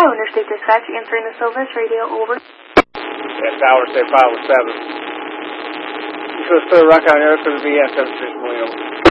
Hello, Interstate Dispatch, answering the Silvis radio, over. Yes, Tower, say 507. You should still rock out here for the BS 761.